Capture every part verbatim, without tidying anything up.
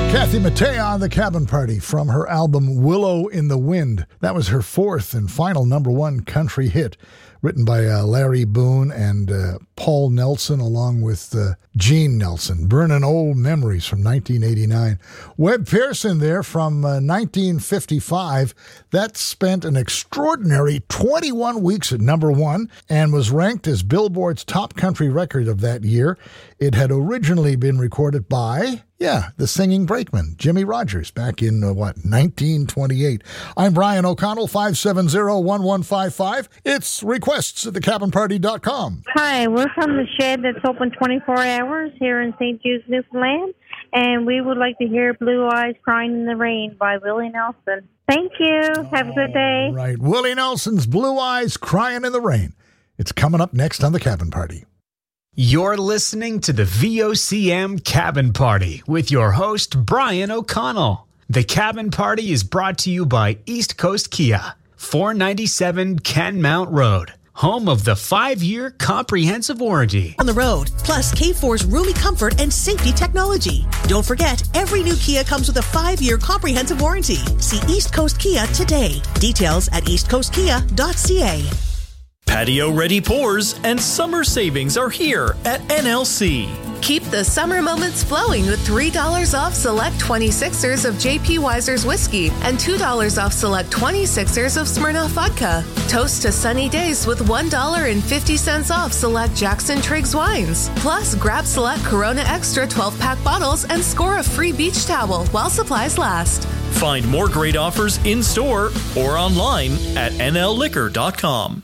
Kathy Mattea on The Cabin Party from her album Willow in the Wind. That was her fourth and final number one country hit, written by uh, Larry Boone and uh, Paul Nelson, along with uh, Gene Nelson. Burning Old Memories from nineteen eighty-nine. Webb Pearson there from uh, nineteen fifty-five. That spent an extraordinary twenty-one weeks at number one and was ranked as Billboard's top country record of that year. It had originally been recorded by... Yeah, the singing brakeman, Jimmy Rogers, back in, uh, what, nineteen twenty-eight. I'm Brian O'Connell, five seven zero, one one five five. It's requests at the cabin party dot com. Hi, we're from the shed that's open twenty-four hours here in Saint Jude's, Newfoundland, and we would like to hear Blue Eyes Crying in the Rain by Willie Nelson. Thank you. Have a good day. Right, Willie Nelson's Blue Eyes Crying in the Rain. It's coming up next on The Cabin Party. You're listening to the V O C M Cabin Party with your host, Brian O'Connell. The Cabin Party is brought to you by East Coast Kia, four ninety-seven Canmount Road, home of the five-year comprehensive warranty. On the road, plus K four's roomy comfort and safety technology. Don't forget, every new Kia comes with a five-year comprehensive warranty. See East Coast Kia today. Details at east coast kia dot c a. Patio-ready pours and summer savings are here at N L C. Keep the summer moments flowing with three dollars off select twenty-sixers of J P Weiser's whiskey and two dollars off select twenty-sixers of Smirnoff vodka. Toast to sunny days with one dollar and fifty cents off select Jackson Triggs wines. Plus, grab select Corona Extra twelve-pack bottles and score a free beach towel while supplies last. Find more great offers in-store or online at N L liquor dot com.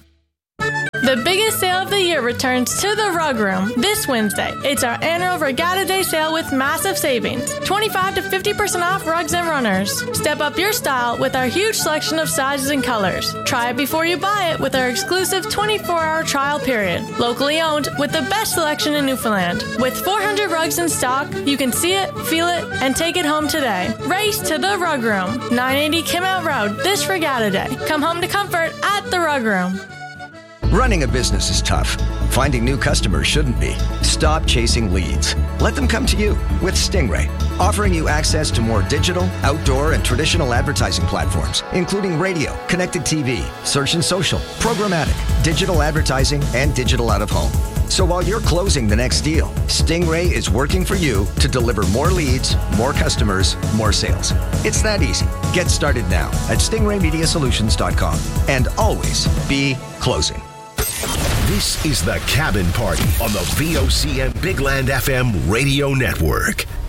The biggest sale of the year returns to the Rug Room this Wednesday. It's our annual Regatta Day sale with massive savings. twenty-five to fifty percent off rugs and runners. Step up your style with our huge selection of sizes and colors. Try it before you buy it with our exclusive twenty-four hour trial period. Locally owned with the best selection in Newfoundland. With four hundred rugs in stock, you can see it, feel it, and take it home today. Race to the Rug Room, nine eighty Canmount Road, this Regatta Day. Come home to comfort at the Rug Room. Running a business is tough. Finding new customers shouldn't be. Stop chasing leads. Let them come to you with Stingray, offering you access to more digital, outdoor, and traditional advertising platforms, including radio, connected T V, search and social, programmatic, digital advertising, and digital out-of-home. So while you're closing the next deal, Stingray is working for you to deliver more leads, more customers, more sales. It's that easy. Get started now at stingray media solutions dot com and always be closing. This is The Cabin Party on the V O C M Big Land F M radio network.